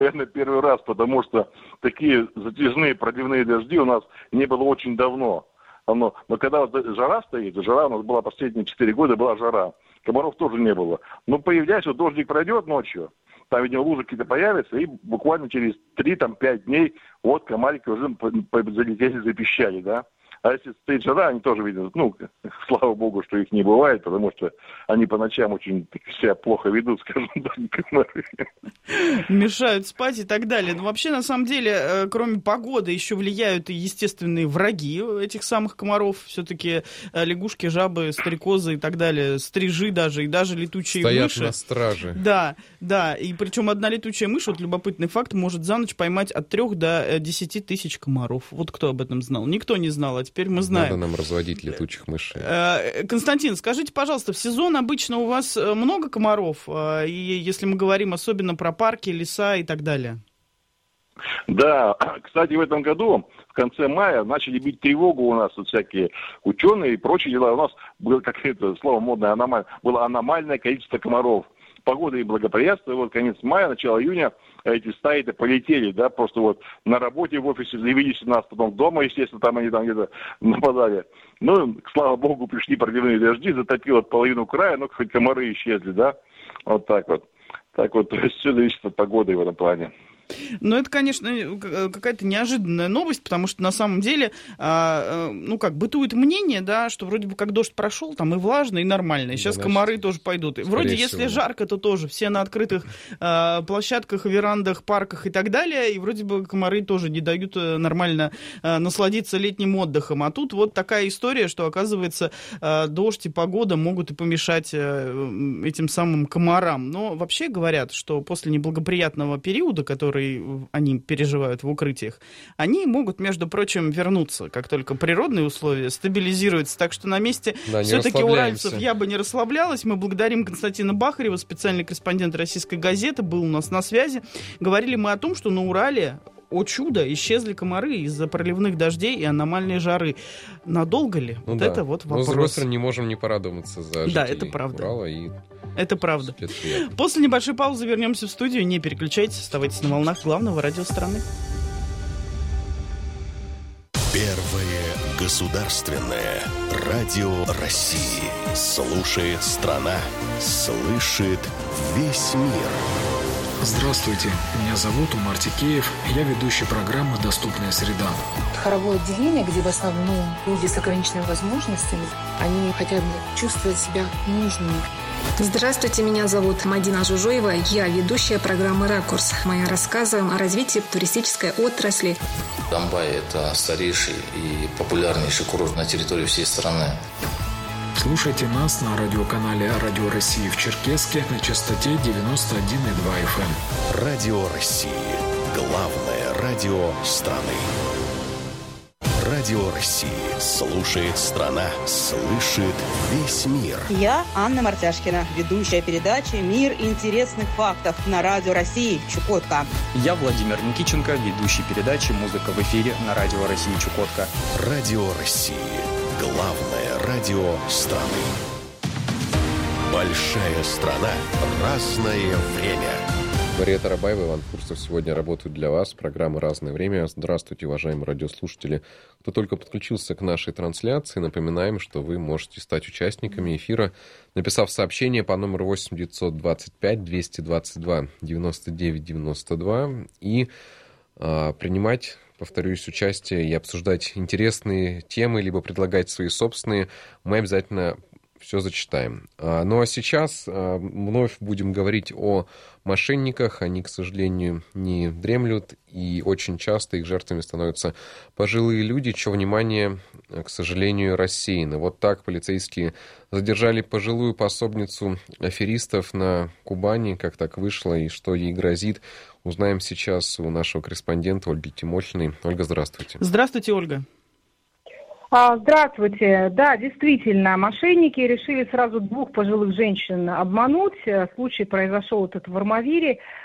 наверное, первый раз, потому что такие затяжные проливные дожди у нас не было очень давно. Но когда вот жара стоит, жара у нас была последние 4 года, была жара, комаров тоже не было. Но появляется, вот дождик пройдет ночью, там, видимо, лужи какие-то появятся, и буквально через 3-5 дней вот комарики уже залетели, запищали, да. А если стоит жара, они тоже видят, слава богу, что их не бывает, потому что они по ночам очень себя плохо ведут, скажем так, комары. Мешают спать и так далее. Но вообще, на самом деле, кроме погоды, еще влияют и естественные враги этих самых комаров. Все-таки лягушки, жабы, стрекозы и так далее, стрижи даже, и даже летучие мыши. Стоят на страже. Да. И причем одна летучая мышь, вот любопытный факт, может за ночь поймать от 3 до 10 тысяч комаров. Вот кто об этом знал? Никто не знал, а теперь мы знаем. Надо нам разводить летучих мышей. Константин, скажите, пожалуйста, в сезон обычно у вас много комаров? И если мы говорим особенно про парки, леса и так далее? Да, кстати, в этом году, в конце мая, начали бить тревогу у нас вот всякие ученые и прочие дела. У нас было, как это слово модное, было аномальное количество комаров. Погода и благоприятствие, вот конец мая, начало июня, эти стаи-то полетели, да, просто вот на работе в офисе заявились у нас, потом дома, естественно, там они там где-то нападали. Слава богу, пришли проливные дожди, затопило половину края, но хоть комары исчезли, да, вот так вот. Так вот, все зависит от погоды в этом плане. Ну, это, конечно, какая-то неожиданная новость, потому что на самом деле, бытует мнение, да, что вроде бы как дождь прошел, там и влажно, и нормально, и сейчас комары тоже пойдут. И вроде, если жарко, то тоже все на открытых площадках, верандах, парках и так далее, и вроде бы комары тоже не дают нормально насладиться летним отдыхом. А тут вот такая история, что, оказывается, дождь и погода могут и помешать этим самым комарам. Но вообще говорят, что после неблагоприятного периода, который они переживают в укрытиях, они могут, между прочим, вернуться, как только природные условия стабилизируются. Так что на месте все-таки уральцев я бы не расслаблялась. Мы благодарим Константина Бахарева, специальный корреспондент «Российской газеты», был у нас на связи. Говорили мы о том, что на Урале, о чудо, исчезли комары из-за проливных дождей и аномальной жары. Надолго ли? Это вот вопрос. Но, с другой стороны, не можем не порадоваться за жителей это правда. Урала. И это правда. После небольшой паузы вернемся в студию. Не переключайтесь, оставайтесь на волнах главного радио страны. Первое государственное радио России. Слушает страна, слышит весь мир. Здравствуйте, меня зовут Умар Тикеев, я ведущий программы «Доступная среда». Хоровое отделение, где в основном люди с ограниченными возможностями, они хотят чувствовать себя нужными. Здравствуйте, меня зовут Мадина Жужоева, я ведущая программы «Ракурс». Мы рассказываем о развитии туристической отрасли. Домбай – это старейший и популярнейший курорт на территории всей страны. Слушайте нас на радиоканале «Радио России» в Черкесске на частоте 91,2 FM. Радио России. Главное радио страны. Радио России. Слушает страна, слышит весь мир. Я Анна Мартяшкина, ведущая передачи «Мир интересных фактов» на Радио России Чукотка. Я Владимир Никиченко, ведущий передачи «Музыка в эфире» на Радио России Чукотка. Радио России. Главное радио страны. Большая страна. Разное время. Мария Тарабаева, Иван Фурсов сегодня работают для вас. Программа «Разное время». Здравствуйте, уважаемые радиослушатели. Кто только подключился к нашей трансляции, напоминаем, что вы можете стать участниками эфира, написав сообщение по номеру 8 925 222 99 92 и принимать, повторюсь, участие и обсуждать интересные темы, либо предлагать свои собственные. Мы обязательно все зачитаем. Ну а сейчас вновь будем говорить о мошенниках. Они, к сожалению, не дремлют, и очень часто их жертвами становятся пожилые люди, чье внимание, к сожалению, рассеяно. Вот так полицейские задержали пожилую пособницу аферистов на Кубани. Как так вышло и что ей грозит, узнаем сейчас у нашего корреспондента Ольги Тимохиной. Ольга, здравствуйте. Здравствуйте, Ольга. Здравствуйте. Да, действительно, мошенники решили сразу 2 пожилых женщин обмануть. Случай произошел этот в Армавире.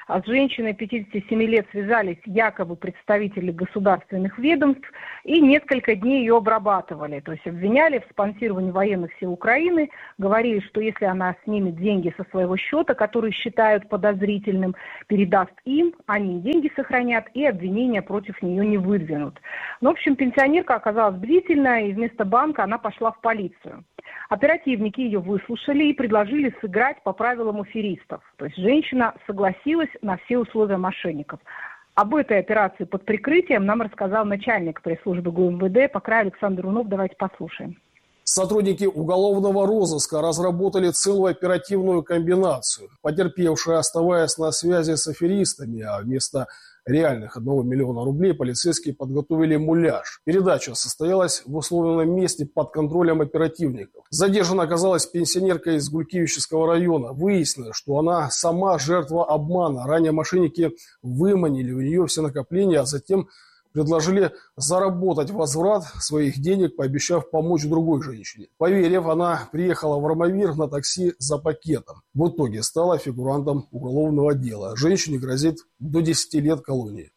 с женщиной 57 лет связались якобы представители государственных ведомств и несколько дней ее обрабатывали. То есть обвиняли в спонсировании военных сил Украины, говорили, что если она снимет деньги со своего счета, который считают подозрительным, передаст им, они деньги сохранят и обвинения против нее не выдвинут. Но, в общем, пенсионерка оказалась бдительна, и вместо банка она пошла в полицию. Оперативники ее выслушали и предложили сыграть по правилам аферистов. То есть женщина согласилась на все условия мошенников. Об этой операции под прикрытием нам рассказал начальник пресс-службы ГУМВД по краю Александр Унов. Давайте послушаем. Сотрудники уголовного розыска разработали целую оперативную комбинацию. Потерпевшая, оставаясь на связи с аферистами, а вместо реальных 1 миллиона рублей полицейские подготовили муляж. Передача состоялась в условленном месте под контролем оперативников. Задержана оказалась пенсионерка из Гулькевичского района. Выяснилось, что она сама жертва обмана. Ранее мошенники выманили у нее все накопления, а затем предложили заработать возврат своих денег, пообещав помочь другой женщине. Поверив, она приехала в Армавир на такси за пакетом. В итоге стала фигурантом уголовного дела. Женщине грозит до 10 лет колонии.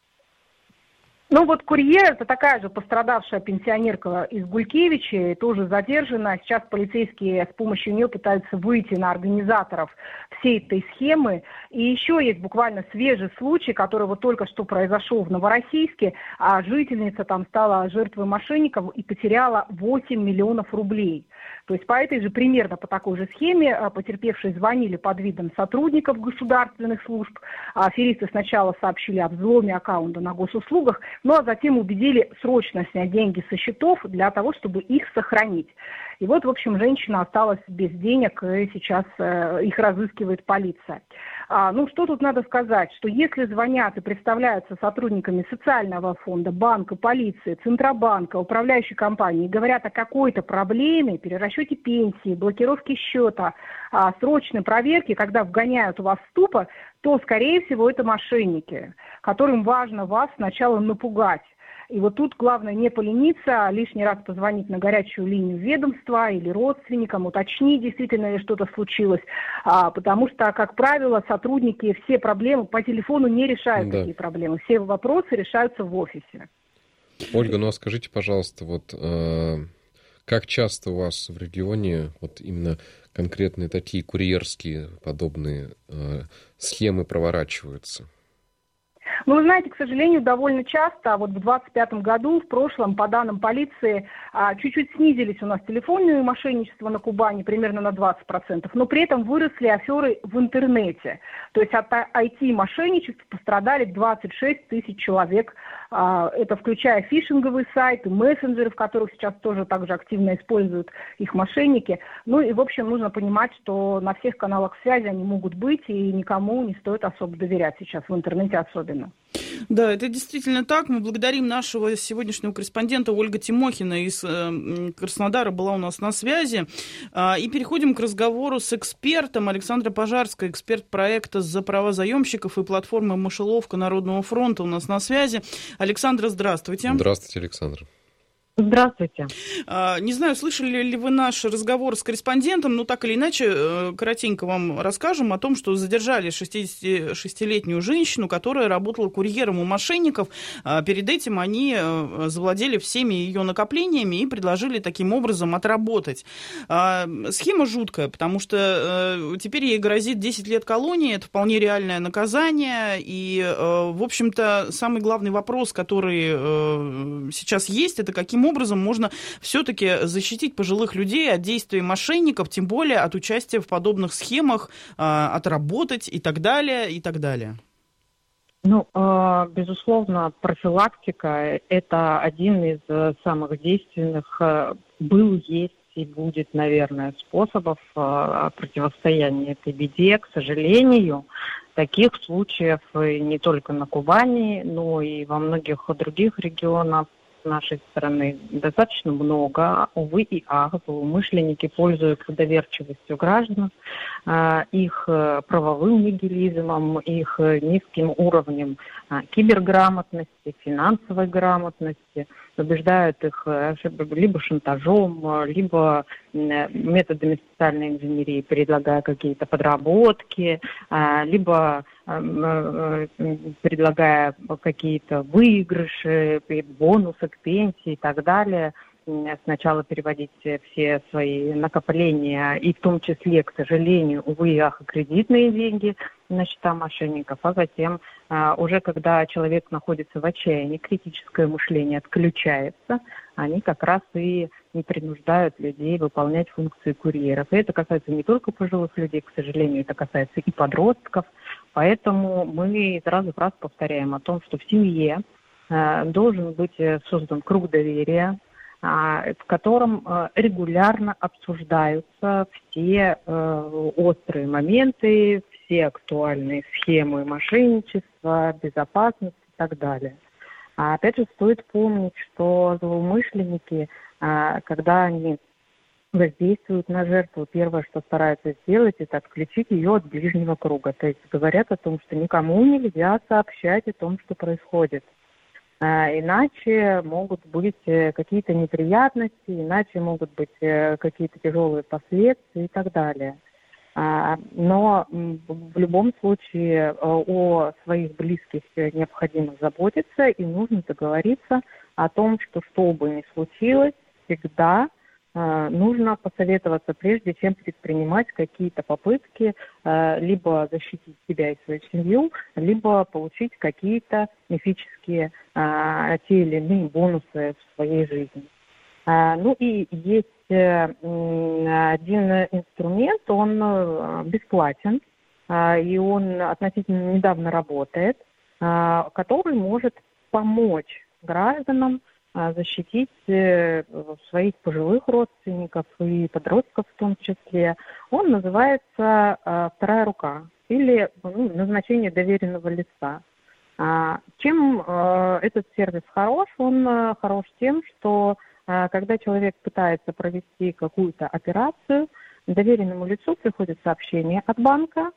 Ну вот курьер, это такая же пострадавшая пенсионерка из Гулькевича, тоже задержана. Сейчас полицейские с помощью нее пытаются выйти на организаторов всей этой схемы. И еще есть буквально свежий случай, который вот только что произошел в Новороссийске. Жительница там стала жертвой мошенников и потеряла 8 миллионов рублей. То есть по этой же, примерно по такой же схеме, потерпевшие звонили под видом сотрудников государственных служб. Аферисты сначала сообщили о взломе аккаунта на госуслугах, ну а затем убедили срочно снять деньги со счетов для того, чтобы их сохранить. И вот, в общем, женщина осталась без денег, и сейчас их разыскивает полиция. Что тут надо сказать, что если звонят и представляются сотрудниками социального фонда, банка, полиции, Центробанка, управляющей компании, говорят о какой-то проблеме, перерасчете пенсии, блокировке счета, срочной проверке, когда вгоняют вас в ступор, то, скорее всего, это мошенники, которым важно вас сначала напугать. И вот тут главное не полениться, а лишний раз позвонить на горячую линию ведомства или родственникам, уточнить, действительно ли что-то случилось. Потому что, как правило, сотрудники все проблемы по телефону не решают такие проблемы. Все вопросы решаются в офисе. Ольга, ну а скажите, пожалуйста, вот как часто у вас в регионе вот именно конкретные такие курьерские подобные схемы проворачиваются? Ну, вы знаете, к сожалению, довольно часто, вот в 2025 году, в прошлом, по данным полиции, чуть-чуть снизились у нас телефонные мошенничества на Кубани, примерно на 20%, но при этом выросли аферы в интернете. То есть от IT-мошенничеств пострадали 26 тысяч человек. Это включая фишинговые сайты, мессенджеры, в которых сейчас тоже также активно используют их мошенники. Ну и, в общем, нужно понимать, что на всех каналах связи они могут быть, и никому не стоит особо доверять сейчас, в интернете особенно. Да, это действительно так. Мы благодарим нашего сегодняшнего корреспондента Ольга Тимохина из Краснодара, была у нас на связи. И переходим к разговору с экспертом. Александра Пожарская, эксперт проекта «За права заемщиков» и платформы «Мышеловка» Народного фронта у нас на связи. Александра, здравствуйте. Здравствуйте, Александра. Здравствуйте. Не знаю, слышали ли вы наш разговор с корреспондентом, но так или иначе, коротенько вам расскажем о том, что задержали 66-летнюю женщину, которая работала курьером у мошенников. Перед этим они завладели всеми ее накоплениями и предложили таким образом отработать. Схема жуткая, потому что теперь ей грозит 10 лет колонии, это вполне реальное наказание, и, в общем-то, самый главный вопрос, который сейчас есть, это каким образом можно все-таки защитить пожилых людей от действий мошенников, тем более от участия в подобных схемах, отработать и так далее, и так далее. Ну, безусловно, профилактика – это один из самых действенных, был, есть и будет, наверное, способов противостояния этой беде. К сожалению, таких случаев не только на Кубани, но и во многих других регионах нашей страны достаточно много. Увы и ах, злоумышленники пользуются доверчивостью граждан, их правовым нигилизмом, их низким уровнем киберграмотности, финансовой грамотности, убеждают их либо шантажом, либо методами социальной инженерии, предлагая какие-то подработки, либо предлагая какие-то выигрыши, бонусы к пенсии и так далее. Сначала переводить все свои накопления, и в том числе, к сожалению, увы и ах, кредитные деньги на счета мошенников, а затем, уже когда человек находится в отчаянии, критическое мышление отключается, они как раз и не принуждают людей выполнять функции курьеров. И это касается не только пожилых людей, к сожалению, это касается и подростков. Поэтому мы из раза в раз повторяем о том, что в семье должен быть создан круг доверия, в котором регулярно обсуждаются все острые моменты, все актуальные схемы мошенничества, безопасности и так далее. Опять же, стоит помнить, что злоумышленники, когда они воздействуют на жертву, первое, что стараются сделать, это отключить ее от ближнего круга. То есть говорят о том, что никому нельзя сообщать о том, что происходит. Иначе могут быть какие-то неприятности, иначе могут быть какие-то тяжелые последствия и так далее. Но в любом случае о своих близких необходимо заботиться, и нужно договориться о том, что бы ни случилось, всегда нужно посоветоваться, прежде чем предпринимать какие-то попытки либо защитить себя и свою семью, либо получить какие-то мифические те или иные бонусы в своей жизни. Ну и есть один инструмент, он бесплатен, и он относительно недавно работает, который может помочь гражданам защитить своих пожилых родственников и подростков в том числе. Он называется «Вторая рука» или назначение доверенного лица. Чем этот сервис хорош? Он хорош тем, что когда человек пытается провести какую-то операцию, доверенному лицу приходит сообщение от банка,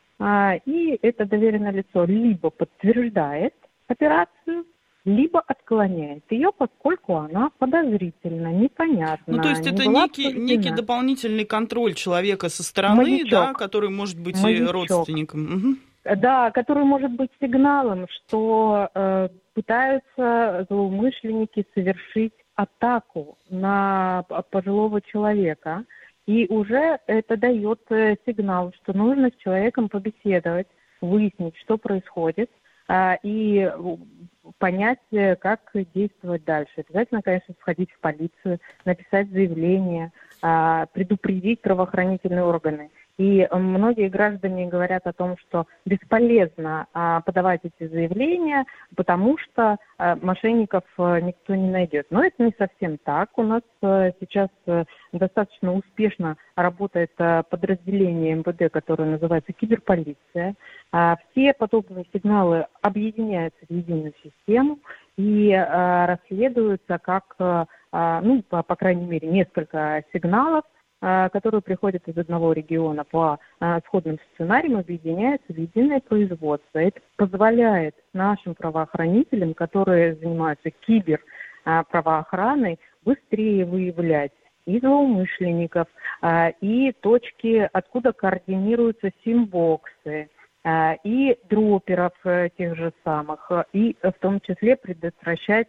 и это доверенное лицо либо подтверждает операцию, либо отклоняет ее, поскольку она подозрительна, непонятна. Ну, то есть это некий дополнительный контроль человека со стороны, да, который может быть родственником. Угу. Да, который может быть сигналом, что пытаются злоумышленники совершить атаку на пожилого человека. И уже это дает сигнал, что нужно с человеком побеседовать, выяснить, что происходит, и понять, как действовать дальше. Обязательно, конечно, сходить в полицию, написать заявление, предупредить правоохранительные органы. И многие граждане говорят о том, что бесполезно подавать эти заявления, потому что мошенников никто не найдет. Но это не совсем так. У нас сейчас достаточно успешно работает подразделение МВД, которое называется киберполиция. Все подобные сигналы объединяются в единую систему и расследуются как, по крайней мере, несколько сигналов, которые приходят из одного региона по сходным сценариям, объединяются в единое производство. Это позволяет нашим правоохранителям, которые занимаются киберправоохраной, быстрее выявлять и злоумышленников, и точки, откуда координируются симбоксы, и дроперов тех же самых, и в том числе предотвращать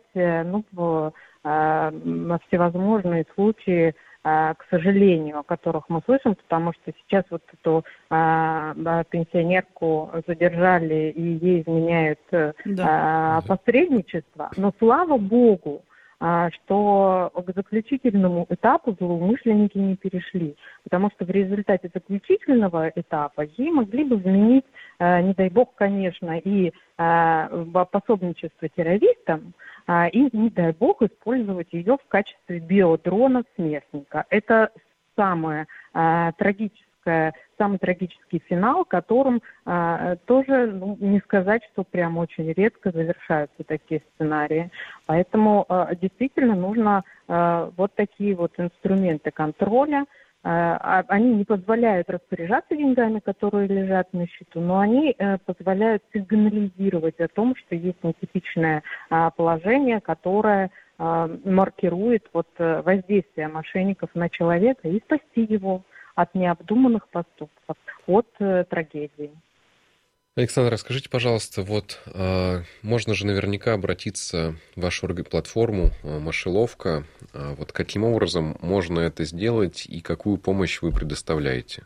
всевозможные случаи, к сожалению, о которых мы слышим, потому что сейчас вот эту пенсионерку задержали и ей изменяют посредничество. Но слава богу, что к заключительному этапу злоумышленники не перешли, потому что в результате заключительного этапа ей могли бы заменить, не дай бог, конечно, и пособничество террористам, и, не дай бог, использовать ее в качестве биодрона-смертника. Это самый трагический финал, которым тоже не сказать, что прям очень редко завершаются такие сценарии. Поэтому действительно нужно вот такие вот инструменты контроля. Они не позволяют распоряжаться деньгами, которые лежат на счету, но они позволяют сигнализировать о том, что есть нетипичное положение, которое маркирует воздействие мошенников на человека и спасти его от необдуманных поступков, от трагедии. Александр, расскажите, пожалуйста, можно же наверняка обратиться в вашу платформу «Мышеловка». Каким образом можно это сделать и какую помощь вы предоставляете?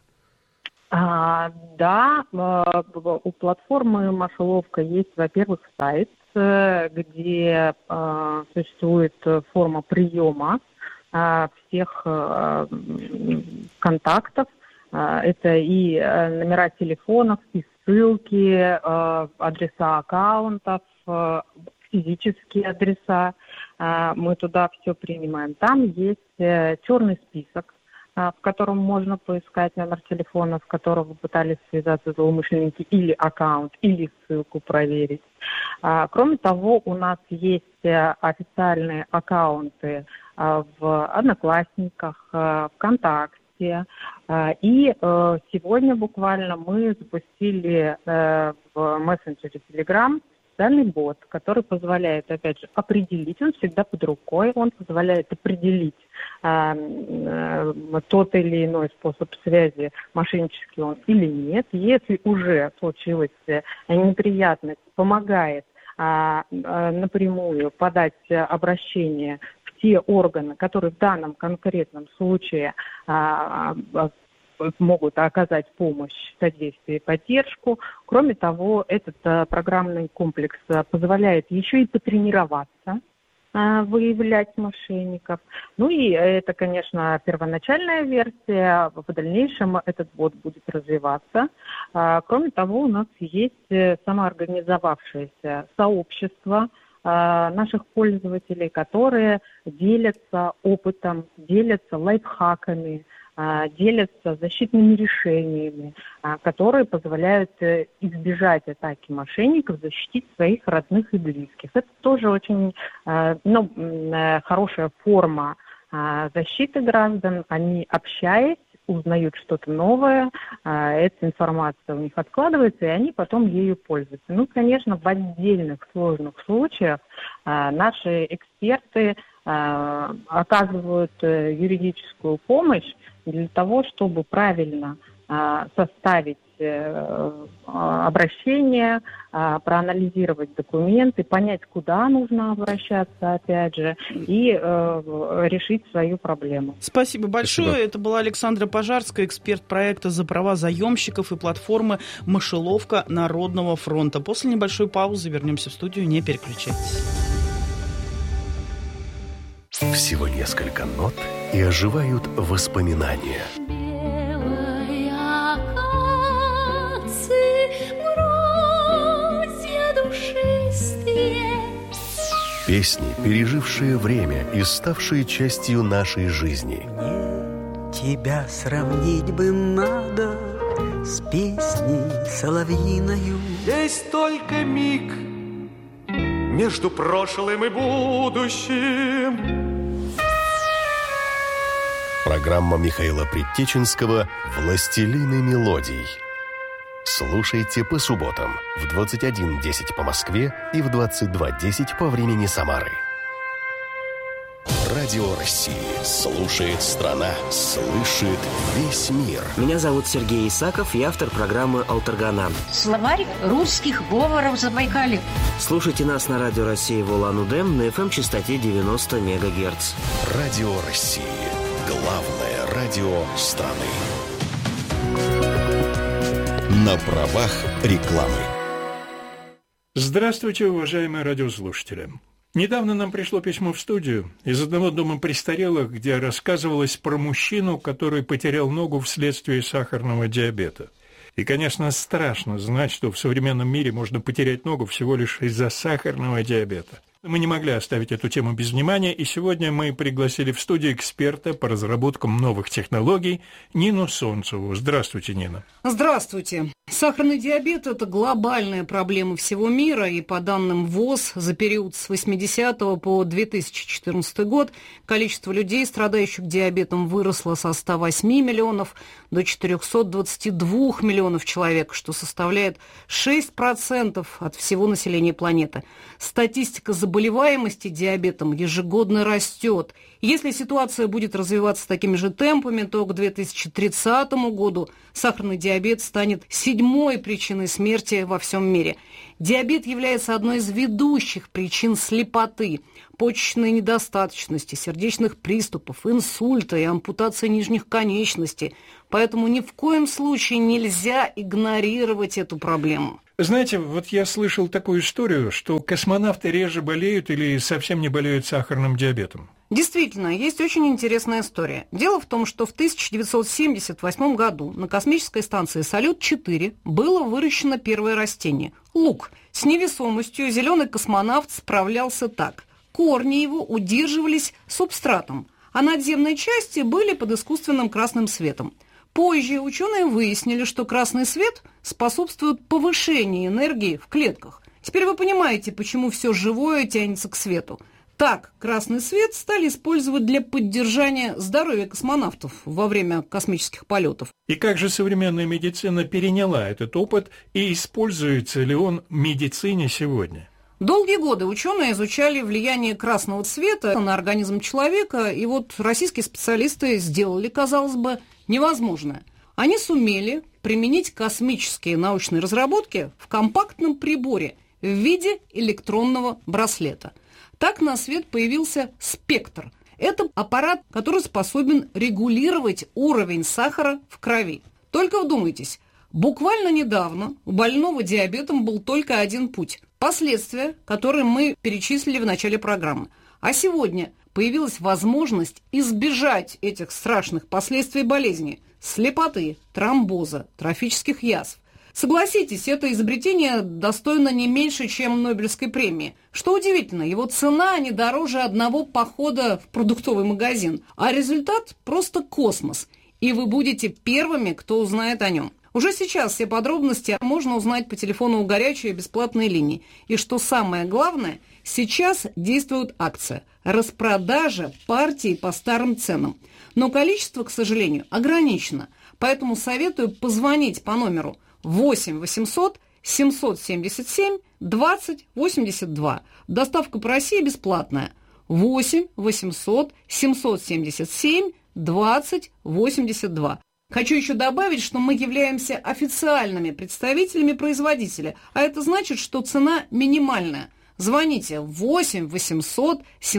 Да, у платформы «Мышеловка» есть, во-первых, сайт, где существует форма приема всех контактов. Это и номера телефонов, и ссылки, адреса аккаунтов, физические адреса. Мы туда все принимаем. Там есть черный список, в котором можно поискать номер телефона, с которого пытались связаться злоумышленники, или аккаунт, или ссылку проверить. Кроме того, у нас есть официальные аккаунты в Одноклассниках, ВКонтакте. И сегодня буквально мы запустили в мессенджере Telegram специальный бот, который позволяет, опять же, определить, он всегда под рукой, он позволяет определить тот или иной способ связи, мошеннический он или нет. Если уже случилась неприятность, помогает напрямую подать обращение в те органы, которые в данном конкретном случае могут оказать помощь, содействие и поддержку. Кроме того, этот программный комплекс позволяет еще и потренироваться, выявлять мошенников. Ну и это, конечно, первоначальная версия. В дальнейшем этот бот будет развиваться. Кроме того, у нас есть самоорганизовавшееся сообщество наших пользователей, которые делятся опытом, делятся лайфхаками, делятся защитными решениями, которые позволяют избежать атаки мошенников, защитить своих родных и близких. Это тоже очень хорошая форма защиты граждан. Они, общаясь, узнают что-то новое, эта информация у них откладывается, и они потом ею пользуются. Ну, конечно, в отдельных сложных случаях наши эксперты оказывают юридическую помощь для того, чтобы правильно составить обращение, проанализировать документы, понять, куда нужно обращаться, опять же, и решить свою проблему. Спасибо большое. Спасибо. Это была Александра Пожарская, эксперт проекта «За права заемщиков» и платформы «Мышеловка» Народного фронта. После небольшой паузы вернемся в студию. Не переключайтесь. Всего несколько нот, и оживают воспоминания. Песни, пережившие время и ставшие частью нашей жизни. Мне тебя сравнить бы надо с песней соловьиною. Здесь только миг между прошлым и будущим. Программа Михаила Предтеченского «Властелины мелодий». Слушайте по субботам в 21:10 по Москве и в 22:10 по времени Самары. Радио России. Слушает страна, слышит весь мир. Меня зовут Сергей Исаков, я автор программы «Алтаргана». Словарь русских говоров Забайкалья. Слушайте нас на Радио России в Улан-Удэ на FM-частоте 90 МГц. Радио России. Главное радио страны. На правах рекламы. Здравствуйте, уважаемые радиослушатели. Недавно нам пришло письмо в студию из одного дома престарелых, где рассказывалось про мужчину, который потерял ногу вследствие сахарного диабета. И, конечно, страшно знать, что в современном мире можно потерять ногу всего лишь из-за сахарного диабета. Мы не могли оставить эту тему без внимания, и сегодня мы пригласили в студию эксперта по разработкам новых технологий Нину Солнцеву. Здравствуйте, Нина. Здравствуйте. Сахарный диабет – это глобальная проблема всего мира, и по данным ВОЗ, за период с 80 по 2014 год количество людей, страдающих диабетом, выросло со 108 миллионов до 422 миллионов человек, что составляет 6% от всего населения планеты. Статистика заболеваемости диабетом ежегодно растет. Если ситуация будет развиваться такими же темпами, то к 2030 году сахарный диабет станет 7-й причиной смерти во всем мире. Диабет является одной из ведущих причин слепоты, почечной недостаточности, сердечных приступов, инсульта и ампутации нижних конечностей. Поэтому ни в коем случае нельзя игнорировать эту проблему. Знаете, вот я слышал такую историю, что космонавты реже болеют или совсем не болеют сахарным диабетом. Действительно, есть очень интересная история. Дело в том, что в 1978 году на космической станции «Салют-4» было выращено первое растение – лук. С невесомостью зеленый космонавт справлялся так. Корни его удерживались субстратом, а надземные части были под искусственным красным светом. Позже ученые выяснили, что красный свет способствует повышению энергии в клетках. Теперь вы понимаете, почему все живое тянется к свету. Так, красный свет стали использовать для поддержания здоровья космонавтов во время космических полетов. И как же современная медицина переняла этот опыт и используется ли он в медицине сегодня? Долгие годы ученые изучали влияние красного цвета на организм человека, и вот российские специалисты сделали, казалось бы, невозможное. Они сумели применить космические научные разработки в компактном приборе в виде электронного браслета. Так на свет появился спектр. Это аппарат, который способен регулировать уровень сахара в крови. Только вдумайтесь, буквально недавно у больного диабетом был только один путь – последствия, которые мы перечислили в начале программы. А сегодня появилась возможность избежать этих страшных последствий болезни – слепоты, тромбоза, трофических язв. Согласитесь, это изобретение достойно не меньше, чем Нобелевской премии. Что удивительно, его цена не дороже одного похода в продуктовый магазин, а результат просто космос. И вы будете первыми, кто узнает о нем. Уже сейчас все подробности можно узнать по телефону у горячей бесплатной линии. И что самое главное, сейчас действует акция распродажа партии по старым ценам. Но количество, к сожалению, ограничено. Поэтому советую позвонить по номеру 8 800 777 20 82. Доставка по России бесплатная. 8 800 777 20 82. Хочу еще добавить, что мы являемся официальными представителями производителя, а это значит, что цена минимальная. Звоните 8 800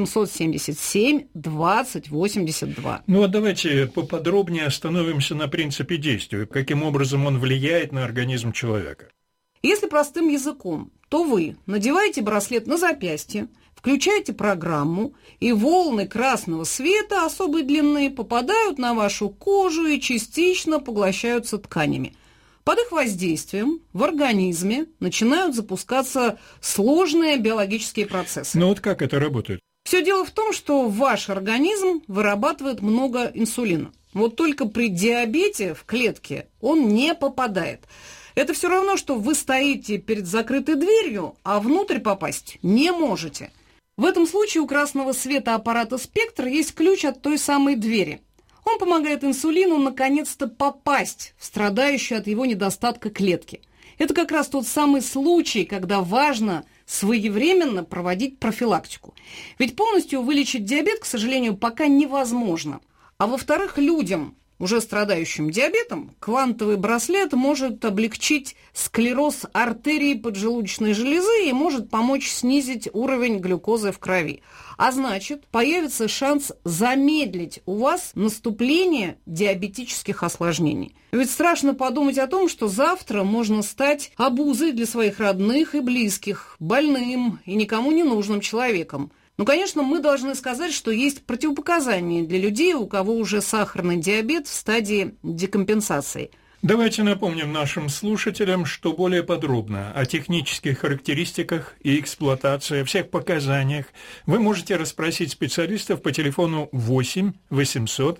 777 20 82. Ну а давайте поподробнее остановимся на принципе действия, каким образом он влияет на организм человека. Если простым языком, то вы надеваете браслет на запястье, включаете программу, и волны красного света особой длины попадают на вашу кожу и частично поглощаются тканями. Под их воздействием в организме начинают запускаться сложные биологические процессы. Ну вот как это работает? Все дело в том, что ваш организм вырабатывает много инсулина. Вот только при диабете в клетке он не попадает. Это все равно, что вы стоите перед закрытой дверью, а внутрь попасть не можете. В этом случае у красного света аппарата «Спектр» есть ключ от той самой двери. Он помогает инсулину наконец-то попасть в страдающую от его недостатка клетки. Это как раз тот самый случай, когда важно своевременно проводить профилактику. Ведь полностью вылечить диабет, к сожалению, пока невозможно. А во-вторых, людям, уже страдающим диабетом, квантовый браслет может облегчить склероз артерии поджелудочной железы и может помочь снизить уровень глюкозы в крови. А значит, появится шанс замедлить у вас наступление диабетических осложнений. Ведь страшно подумать о том, что завтра можно стать обузой для своих родных и близких, больным и никому не нужным человеком. Ну, конечно, мы должны сказать, что есть противопоказания для людей, у кого уже сахарный диабет в стадии декомпенсации. Давайте напомним нашим слушателям, что более подробно о технических характеристиках и эксплуатации, о всех показаниях вы можете расспросить специалистов по телефону 8 800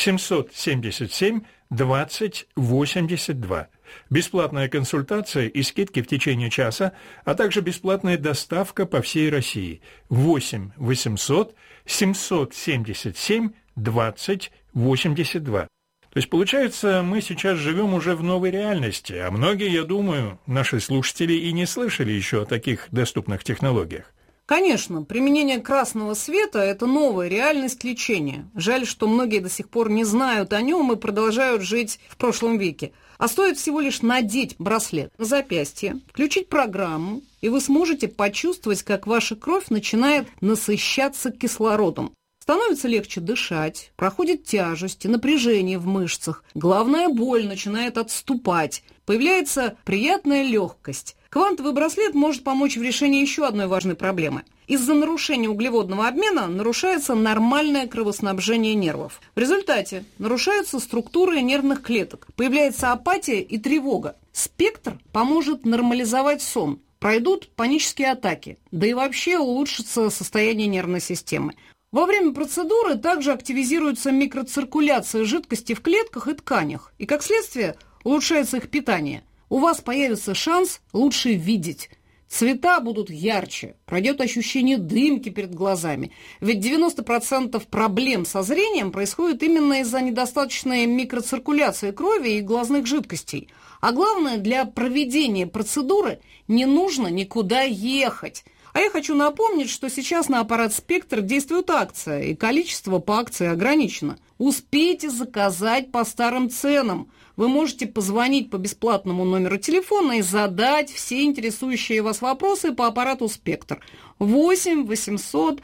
777 20 82. Бесплатная консультация и скидки в течение часа, а также бесплатная доставка по всей России. 8 800 777 20 82. То есть, получается, мы сейчас живем уже в новой реальности, а многие, я думаю, наши слушатели и не слышали еще о таких доступных технологиях. Конечно, применение красного света – это новая реальность лечения. Жаль, что многие до сих пор не знают о нем и продолжают жить в прошлом веке. А стоит всего лишь надеть браслет на запястье, включить программу, и вы сможете почувствовать, как ваша кровь начинает насыщаться кислородом. Становится легче дышать, проходит тяжесть и напряжение в мышцах, головная боль начинает отступать, появляется приятная легкость. Квантовый браслет может помочь в решении еще одной важной проблемы. Из-за нарушения углеводного обмена нарушается нормальное кровоснабжение нервов. В результате нарушаются структуры нервных клеток, появляется апатия и тревога. Спектр поможет нормализовать сон, пройдут панические атаки, да и вообще улучшится состояние нервной системы. Во время процедуры также активизируется микроциркуляция жидкости в клетках и тканях, и, как следствие, улучшается их питание. У вас появится шанс лучше видеть. Цвета будут ярче, пройдет ощущение дымки перед глазами. Ведь 90% проблем со зрением происходит именно из-за недостаточной микроциркуляции крови и глазных жидкостей. А главное, для проведения процедуры не нужно никуда ехать. А я хочу напомнить, что сейчас на аппарат «Спектр» действует акция, и количество по акции ограничено. Успейте заказать по старым ценам. Вы можете позвонить по бесплатному номеру телефона и задать все интересующие вас вопросы по аппарату «Спектр». 8 800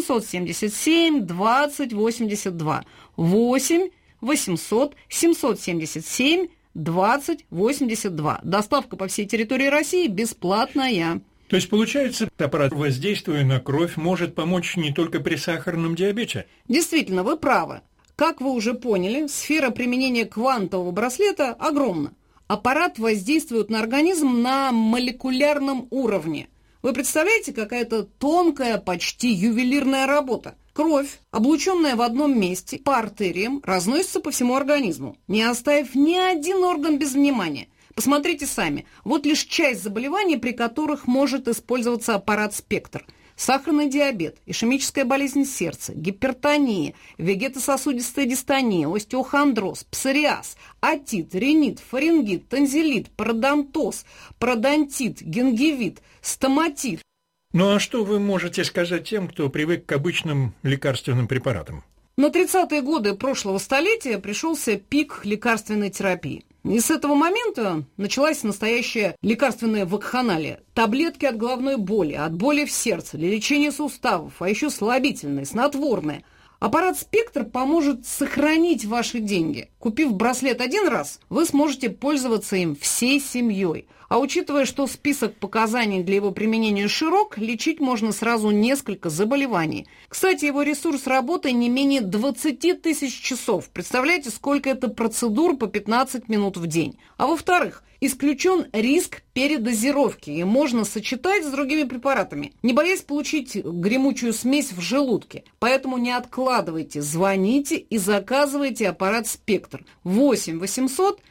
777 20 82. 8 800 777 20 82. Доставка по всей территории России бесплатная. То есть, получается, аппарат, воздействуя на кровь, может помочь не только при сахарном диабете? Действительно, вы правы. Как вы уже поняли, сфера применения квантового браслета огромна. Аппарат воздействует на организм на молекулярном уровне. Вы представляете, какая-то тонкая, почти ювелирная работа. Кровь, облученная в одном месте, по артериям, разносится по всему организму, не оставив ни один орган без внимания. Посмотрите сами, вот лишь часть заболеваний, при которых может использоваться аппарат «Спектр». Сахарный диабет, ишемическая болезнь сердца, гипертония, вегетососудистая дистония, остеохондроз, псориаз, отит, ринит, фарингит, тонзиллит, пародонтоз, пародонтит, гингивит, стоматит. Ну а что вы можете сказать тем, кто привык к обычным лекарственным препаратам? На 30-е годы прошлого столетия пришелся пик лекарственной терапии. И с этого момента началась настоящая лекарственная вакханалия. Таблетки от головной боли, от боли в сердце, для лечения суставов, а еще слабительные, снотворные. Аппарат «Спектр» поможет сохранить ваши деньги. Купив браслет один раз, вы сможете пользоваться им всей семьей. А учитывая, что список показаний для его применения широк, лечить можно сразу несколько заболеваний. Кстати, его ресурс работы не менее 20 тысяч часов. Представляете, сколько это процедур по 15 минут в день. А во-вторых, исключен риск передозировки, и можно сочетать с другими препаратами, не боясь получить гремучую смесь в желудке. Поэтому не откладывайте, звоните и заказывайте аппарат «Спектр». 8 800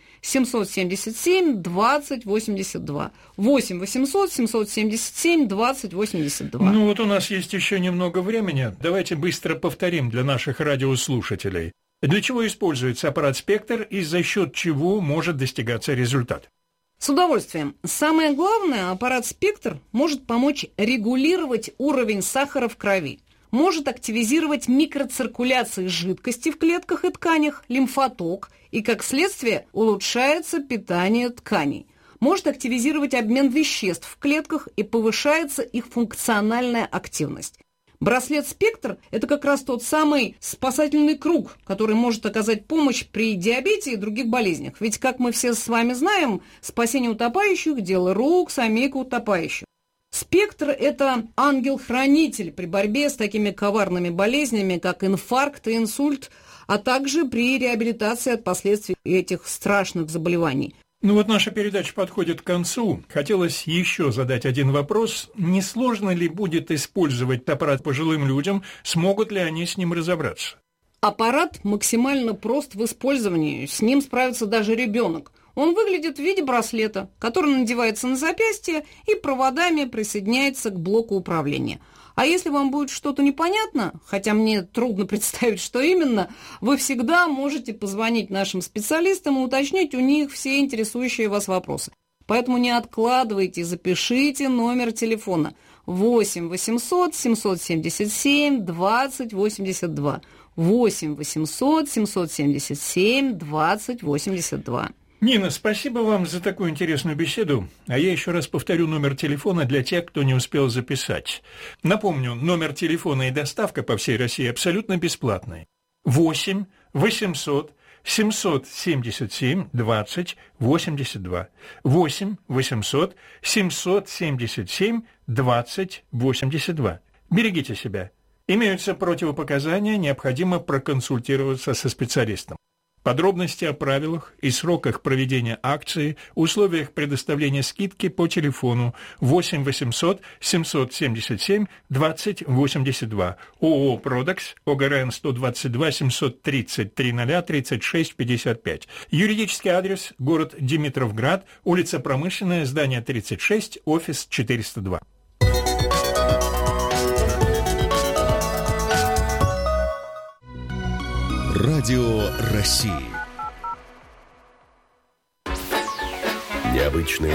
777 20 82. 8 800 777 20 82. Ну вот у нас есть еще немного времени. Давайте быстро повторим для наших радиослушателей. Для чего используется аппарат «Спектр» и за счет чего может достигаться результат? С удовольствием. Самое главное, аппарат «Спектр» может помочь регулировать уровень сахара в крови, может активизировать микроциркуляцию жидкости в клетках и тканях, лимфоток, и, как следствие, улучшается питание тканей. Может активизировать обмен веществ в клетках и повышается их функциональная активность. Браслет «Спектр» – это как раз тот самый спасательный круг, который может оказать помощь при диабете и других болезнях. Ведь, как мы все с вами знаем, спасение утопающих – дело рук самих утопающих. «Спектр» – это ангел-хранитель при борьбе с такими коварными болезнями, как инфаркт и инсульт, а также при реабилитации от последствий этих страшных заболеваний. Ну вот наша передача подходит к концу. Хотелось еще задать один вопрос. Не сложно ли будет использовать аппарат пожилым людям? Смогут ли они с ним разобраться? Аппарат максимально прост в использовании. С ним справится даже ребенок. Он выглядит в виде браслета, который надевается на запястье и проводами присоединяется к блоку управления. А если вам будет что-то непонятно, хотя мне трудно представить, что именно, вы всегда можете позвонить нашим специалистам и уточнить у них все интересующие вас вопросы. Поэтому не откладывайте, запишите номер телефона 8 800 777 20 82. 8 800 777 20 82. Нина, спасибо вам за такую интересную беседу. А я еще раз повторю номер телефона для тех, кто не успел записать. Напомню, номер телефона и доставка по всей России абсолютно бесплатные. 8 800 777 20 82. 8 800 777 20 82. Берегите себя. Имеются противопоказания, необходимо проконсультироваться со специалистом. Подробности о правилах и сроках проведения акции, условиях предоставления скидки по телефону 8 800 777 20 82. ООО «Продакс», ОГРН 122 730 00 36 55. Юридический адрес: город Димитровград, улица Промышленная, здание 36, офис 402. Радио России. Необычные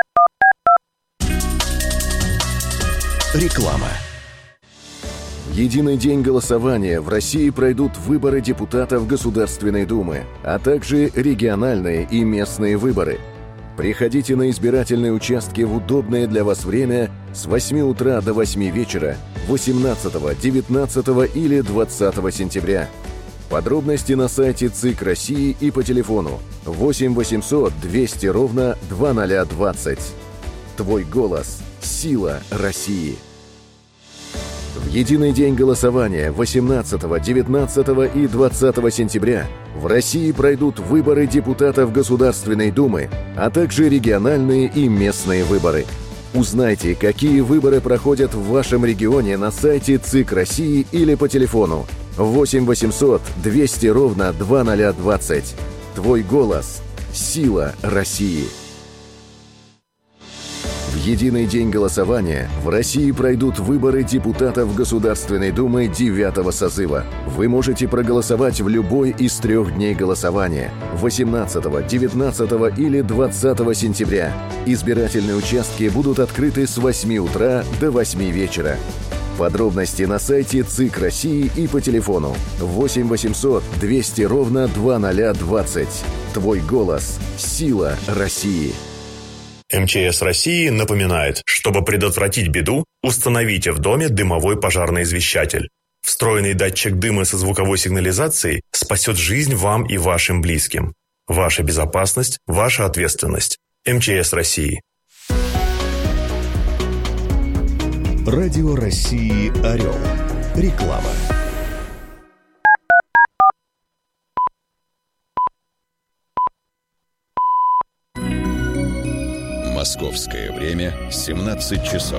Реклама. В единый день голосования в России пройдут выборы депутатов Государственной Думы, а также региональные и местные выборы. Приходите на избирательные участки в удобное для вас время с 8 утра до 8 вечера 18, 19 или 20 сентября. Подробности на сайте ЦИК России и по телефону 8 800 200 ровно 2020. Твой голос – сила России. В единый день голосования 18, 19 и 20 сентября в России пройдут выборы депутатов Государственной Думы, а также региональные и местные выборы. Узнайте, какие выборы проходят в вашем регионе на сайте ЦИК России или по телефону 8 800 200 ровно 2020. Твой голос – сила России. В единый день голосования в России пройдут выборы депутатов Государственной Думы 9-го созыва. Вы можете проголосовать в любой из 3 дней голосования – 18, 19 или 20 сентября. Избирательные участки будут открыты с 8 утра до 8 вечера. Подробности на сайте ЦИК России и по телефону 8 800 200 ровно 2020. Твой голос – сила России. МЧС России напоминает, чтобы предотвратить беду, установите в доме дымовой пожарный извещатель. Встроенный датчик дыма со звуковой сигнализацией спасет жизнь вам и вашим близким. Ваша безопасность – ваша ответственность. МЧС России. Радио России «Орел». Реклама. Московское время 17 часов.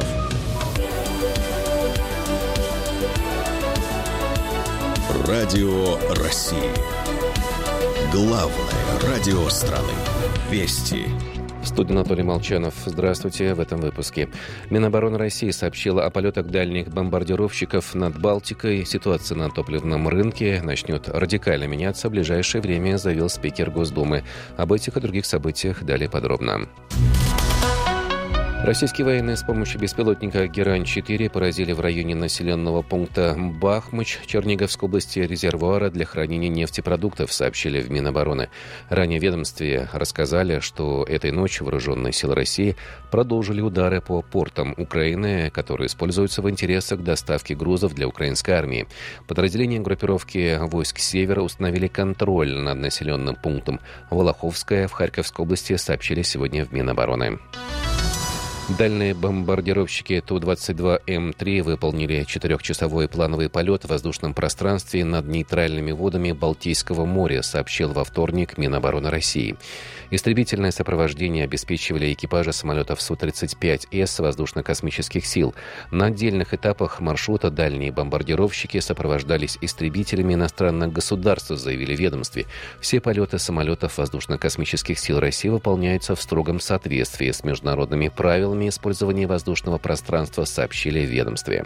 Радио России. Главное радио страны. Вести. В студии Анатолий Молчанов. Здравствуйте. В этом выпуске. Минобороны России сообщила о полетах дальних бомбардировщиков над Балтикой. Ситуация на топливном рынке начнет радикально меняться в ближайшее время, заявил спикер Госдумы. Об этих и других событиях далее подробно. Российские военные с помощью беспилотника «Герань-4» поразили в районе населенного пункта Бахмач Черниговской области резервуара для хранения нефтепродуктов, сообщили в Минобороны. Ранее в ведомстве рассказали, что этой ночью вооруженные силы России продолжили удары по портам Украины, которые используются в интересах доставки грузов для украинской армии. Подразделения группировки войск Севера установили контроль над населенным пунктом Волоховское в Харьковской области, сообщили сегодня в Минобороны. Дальние бомбардировщики Ту-22М3 выполнили 4-часовой плановый полет в воздушном пространстве над нейтральными водами Балтийского моря, сообщил во вторник Минобороны России. Истребительное сопровождение обеспечивали экипажи самолетов Су-35С воздушно-космических сил. На отдельных этапах маршрута дальние бомбардировщики сопровождались истребителями иностранных государств, заявили в ведомстве. Все полеты самолетов воздушно-космических сил России выполняются в строгом соответствии с международными правилами использования воздушного пространства, сообщили в ведомстве.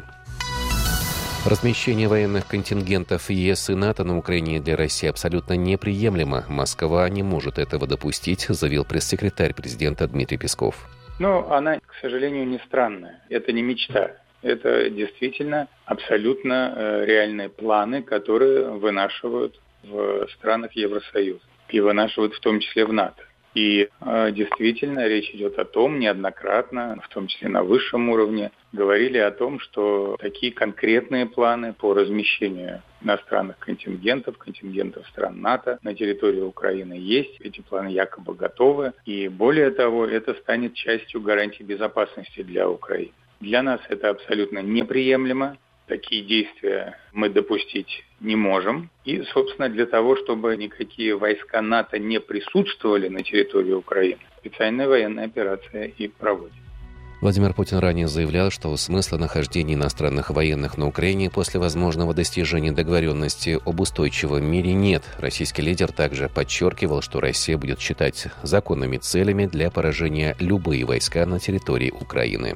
Размещение военных контингентов ЕС и НАТО на Украине для России абсолютно неприемлемо. Москва не может этого допустить, заявил пресс-секретарь президента Дмитрий Песков. Но она, к сожалению, не странная. Это не мечта. Это действительно абсолютно реальные планы, которые вынашивают в странах Евросоюза. И вынашивают в том числе в НАТО. И действительно речь идет о том, неоднократно, в том числе на высшем уровне, говорили о том, что такие конкретные планы по размещению иностранных контингентов стран НАТО на территории Украины есть. Эти планы якобы готовы. И более того, это станет частью гарантий безопасности для Украины. Для нас это абсолютно неприемлемо. Такие действия мы допустить не можем. И, собственно, для того, чтобы никакие войска НАТО не присутствовали на территории Украины, специальная военная операция и проводится. Владимир Путин ранее заявлял, что смысла нахождения иностранных военных на Украине после возможного достижения договоренности об устойчивом мире нет. Российский лидер также подчеркивал, что Россия будет считать законными целями для поражения любые войска на территории Украины.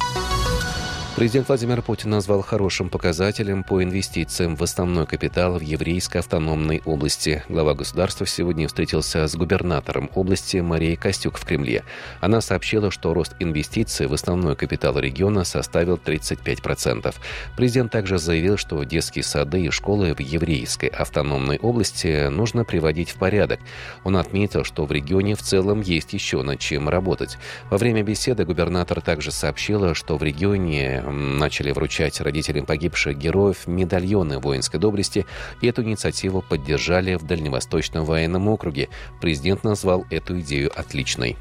Президент Владимир Путин назвал хорошим показателем по инвестициям в основной капитал в еврейской автономной области. Глава государства сегодня встретился с губернатором области Марией Костюк в Кремле. Она сообщила, что рост инвестиций в основной капитал региона составил 35%. Президент также заявил, что детские сады и школы в еврейской автономной области нужно приводить в порядок. Он отметил, что в регионе в целом есть еще над чем работать. Во время беседы губернатор также сообщила, что в регионе начали вручать родителям погибших героев медальоны воинской доблести, и эту инициативу поддержали в Дальневосточном военном округе. Президент назвал эту идею отличной.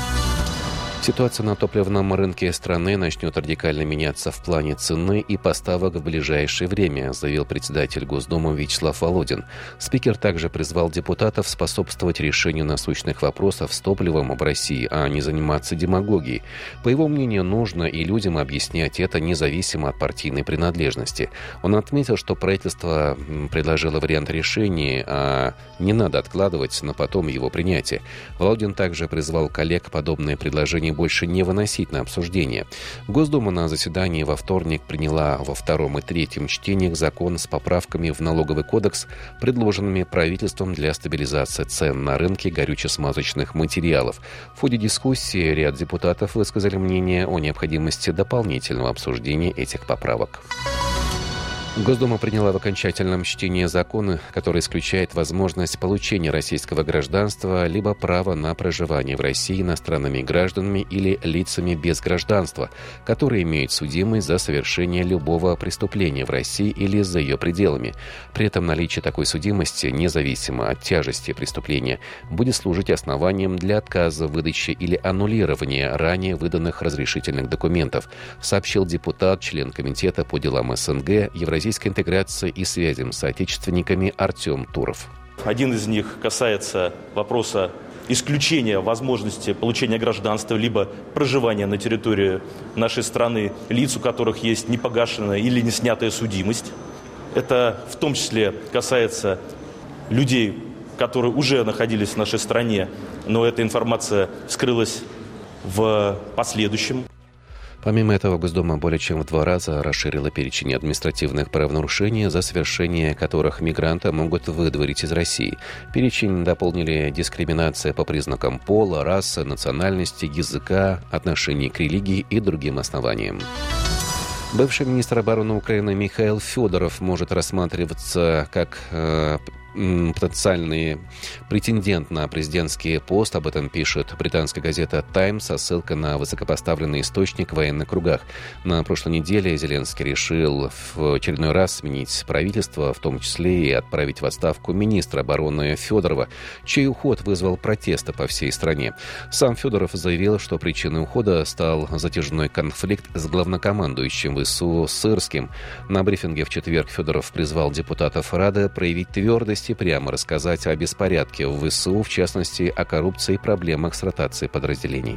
Ситуация на топливном рынке страны начнет радикально меняться в плане цены и поставок в ближайшее время, заявил председатель Госдумы Вячеслав Володин. Спикер также призвал депутатов способствовать решению насущных вопросов с топливом в России, а не заниматься демагогией. По его мнению, нужно и людям объяснять это независимо от партийной принадлежности. Он отметил, что правительство предложило вариант решения, а не надо откладывать на потом его принятие. Володин также призвал коллег подобные предложения больше не выносить на обсуждение. Госдума на заседании во вторник приняла во втором и третьем чтениях закон с поправками в налоговый кодекс, предложенными правительством для стабилизации цен на рынке горюче-смазочных материалов. В ходе дискуссии ряд депутатов высказали мнение о необходимости дополнительного обсуждения этих поправок. Госдума приняла в окончательном чтении закон, который исключает возможность получения российского гражданства либо права на проживание в России иностранными гражданами или лицами без гражданства, которые имеют судимость за совершение любого преступления в России или за ее пределами. При этом наличие такой судимости, независимо от тяжести преступления, будет служить основанием для отказа в выдаче или аннулирования ранее выданных разрешительных документов, сообщил депутат, член Комитета по делам СНГ, Евразийской интеграции и связям с соотечественниками Артем Туров. Один из них касается вопроса исключения возможности получения гражданства либо проживания на территории нашей страны лиц, у которых есть непогашенная или не снятая судимость. Это в том числе касается людей, которые уже находились в нашей стране, но эта информация вскрылась в последующем. Помимо этого, Госдума более чем в 2 раза расширила перечень административных правонарушений, за совершение которых мигранта могут выдворить из России. Перечень дополнили дискриминация по признакам пола, расы, национальности, языка, отношений к религии и другим основаниям. Бывший министр обороны Украины Михаил Федоров может рассматриваться как потенциальный претендент на президентский пост. Об этом пишет британская газета «Таймс» со ссылкой на высокопоставленный источник в военных кругах. На прошлой неделе Зеленский решил в очередной раз сменить правительство, в том числе и отправить в отставку министра обороны Федорова, чей уход вызвал протесты по всей стране. Сам Федоров заявил, что причиной ухода стал затяжной конфликт с главнокомандующим ВСУ Сырским. На брифинге в четверг Федоров призвал депутатов Рады проявить твердость и прямо рассказать о беспорядке в ВСУ, в частности, о коррупции и проблемах с ротацией подразделений.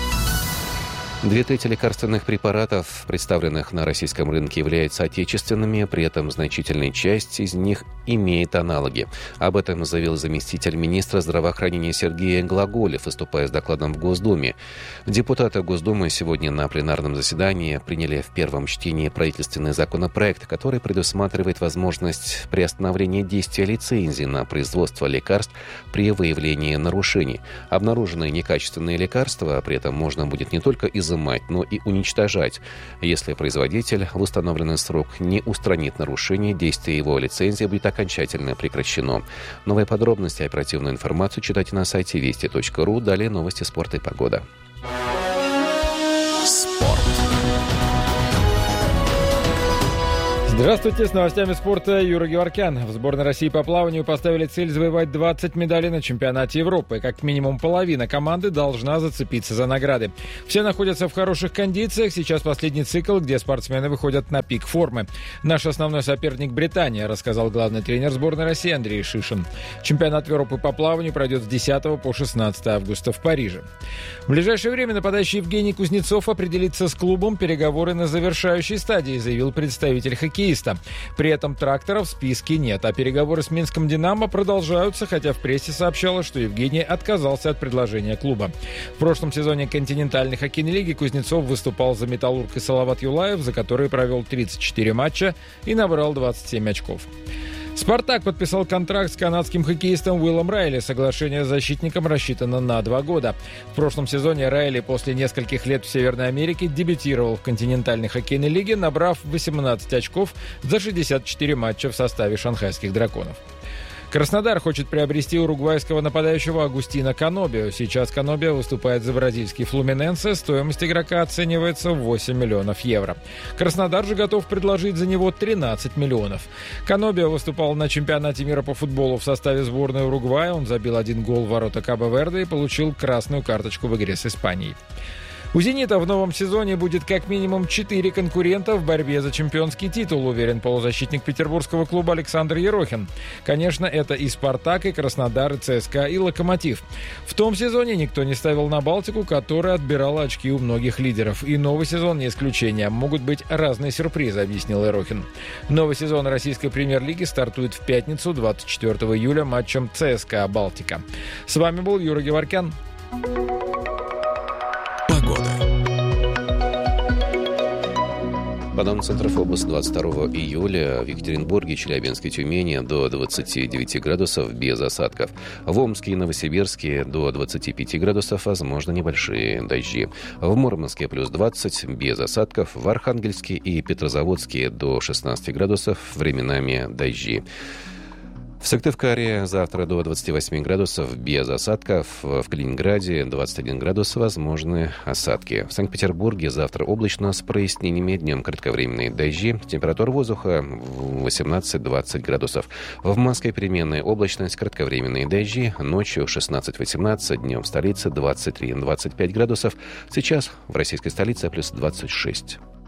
2/3 лекарственных препаратов, представленных на российском рынке, являются отечественными, при этом значительная часть из них имеет аналоги. Об этом заявил заместитель министра здравоохранения Сергей Глаголев, выступая с докладом в Госдуме. Депутаты Госдумы сегодня на пленарном заседании приняли в первом чтении правительственный законопроект, который предусматривает возможность приостановления действия лицензии на производство лекарств при выявлении нарушений. Обнаруженные некачественные лекарства при этом можно будет не только изымать, но и уничтожать. Если производитель в установленный срок не устранит нарушение, действие его лицензии будет окончательно прекращено. Новые подробности и оперативную информацию читайте на сайте вести.ру. Далее новости спорта и погода. Спорт. Здравствуйте, с новостями спорта Юра Геворкян. В сборной России по плаванию поставили цель завоевать 20 медалей на чемпионате Европы. Как минимум половина команды должна зацепиться за награды. Все находятся в хороших кондициях. Сейчас последний цикл, где спортсмены выходят на пик формы. Наш основной соперник Британия, рассказал главный тренер сборной России Андрей Шишин. Чемпионат Европы по плаванию пройдет с 10 по 16 августа в Париже. В ближайшее время нападающий Евгений Кузнецов определится с клубом. Переговоры на завершающей стадии, заявил представитель хоккеиста. При этом трактора в списке нет, а переговоры с Минском «Динамо» продолжаются, хотя в прессе сообщалось, что Евгений отказался от предложения клуба. В прошлом сезоне континентальной хоккейной лиги Кузнецов выступал за «Металлург» и Салават Юлаев, за которые провел 34 матча и набрал 27 очков. «Спартак» подписал контракт с канадским хоккеистом Уиллом Райли. Соглашение с защитником рассчитано на 2 года. В прошлом сезоне Райли после нескольких лет в Северной Америке дебютировал в континентальной хоккейной лиге, набрав 18 очков за 64 матча в составе шанхайских «Драконов». Краснодар хочет приобрести уругвайского нападающего Агустина Канобио. Сейчас Канобио выступает за бразильский Флуминенсе. Стоимость игрока оценивается в 8 миллионов евро. Краснодар же готов предложить за него 13 миллионов. Канобио выступал на чемпионате мира по футболу в составе сборной Уругвая. Он забил 1 гол в ворота Кабо-Верде и получил красную карточку в игре с Испанией. У «Зенита» в новом сезоне будет как минимум 4 конкурента в борьбе за чемпионский титул, уверен полузащитник петербургского клуба Александр Ерохин. Конечно, это и «Спартак», и «Краснодар», и ЦСКА, и «Локомотив». В том сезоне никто не ставил на «Балтику», которая отбирала очки у многих лидеров. И новый сезон не исключение. Могут быть разные сюрпризы, объяснил Ерохин. Новый сезон российской премьер-лиги стартует в пятницу, 24 июля, матчем ЦСКА «Балтика». С вами был Юра Геворкян. По данным Центров области 22 июля в Екатеринбурге, Челябинске, Тюмени до 29 градусов без осадков. В Омске и Новосибирске до 25 градусов возможно небольшие дожди. В Мурманске плюс 20 без осадков. В Архангельске и Петрозаводске до 16 градусов временами дожди. В Сыктывкаре завтра до 28 градусов без осадков. В Калининграде 21 градус, возможны осадки. В Санкт-Петербурге завтра облачно с прояснениями. Днем кратковременные дожди. Температура воздуха 18-20 градусов. В Москве переменная облачность, кратковременные дожди. Ночью 16-18, днем в столице 23-25 градусов. Сейчас в российской столице плюс 26.